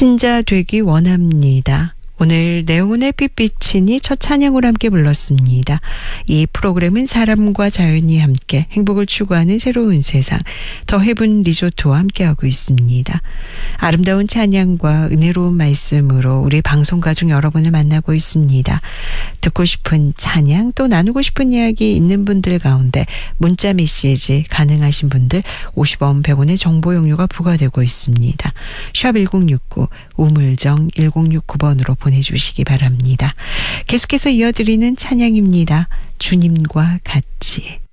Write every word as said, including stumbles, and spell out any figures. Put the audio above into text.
신자 되기 원합니다. 오늘 네온의 빛비치니 첫 찬양으로 함께 불렀습니다. 이 프로그램은 사람과 자연이 함께 행복을 추구하는 새로운 세상 더 헤븐 리조트와 함께하고 있습니다. 아름다운 찬양과 은혜로운 말씀으로 우리 방송가족 여러분을 만나고 있습니다. 듣고 싶은 찬양 또 나누고 싶은 이야기 있는 분들 가운데 문자 메시지 가능하신 분들 오십 원 백 원의 정보 용료가 부과되고 있습니다. 샵 일공육구 우물정 일공육구 번으로 보내주시기 바랍니다. 계속해서 이어드리는 찬양입니다. 주님과 같이.